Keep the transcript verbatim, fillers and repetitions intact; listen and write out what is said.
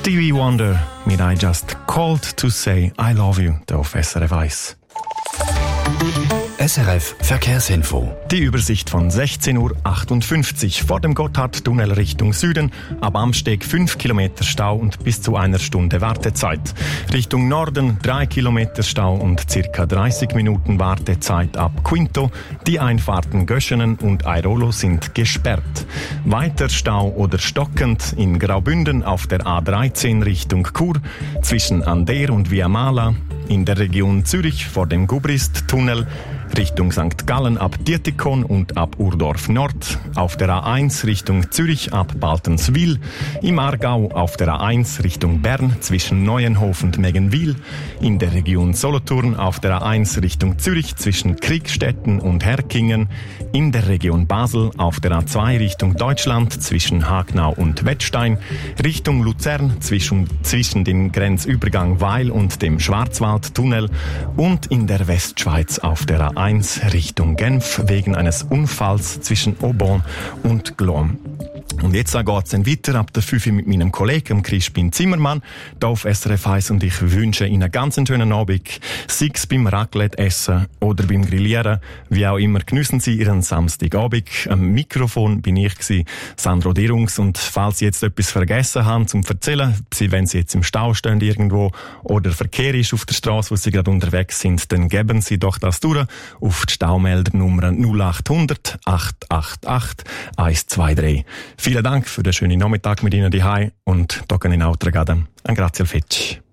Stevie Wonder mit I Just Called to Say I Love You, da auf S R F eins. S R F Verkehrsinfo. Die Übersicht von sechzehn Uhr achtundfünfzig. Vor dem Gotthardtunnel Richtung Süden, ab Amsteg fünf Kilometer Stau und bis zu einer Stunde Wartezeit. Richtung Norden drei Kilometer Stau und circa dreißig Minuten Wartezeit ab Quinto. Die Einfahrten Göschenen und Airolo sind gesperrt. Weiter Stau oder stockend in Graubünden auf der A dreizehn Richtung Chur, zwischen Ander und Viamala. In der Region Zürich vor dem Gubrist-Tunnel Richtung Sankt Gallen ab Dietikon und ab Urdorf Nord, auf der A eins Richtung Zürich ab Baltenswil, im Aargau auf der A eins Richtung Bern zwischen Neuenhof und Meggenwil, in der Region Solothurn auf der A eins Richtung Zürich zwischen Kriegstetten und Herkingen, in der Region Basel auf der A zwei Richtung Deutschland zwischen Hagnau und Wettstein, Richtung Luzern zwischen, zwischen dem Grenzübergang Weil und dem Schwarzwaldtunnel und in der Westschweiz auf der A eins Richtung Genf wegen eines Unfalls zwischen Aubonne und Glom. Und jetzt geht es dann weiter ab der fünf mit meinem Kollegen Crispin Zimmermann hier auf S R F eins und ich wünsche Ihnen einen ganz schönen Abend. Sei es beim Raclette essen oder beim Grillieren, wie auch immer, geniessen Sie Ihren Samstagabend. Am Mikrofon bin ich gewesen, Sandro Dirungs, und falls Sie jetzt etwas vergessen haben zum Erzählen, wenn Sie jetzt im Stau stehen irgendwo oder Verkehr ist auf der Straße, wo Sie gerade unterwegs sind, dann geben Sie doch das durch auf die Staumeldernummer null achthundert acht acht acht eins zwei drei. Vielen Dank für den schönen Nachmittag mit Ihnen daheim und da kann ich auch an Grazie al Fetch.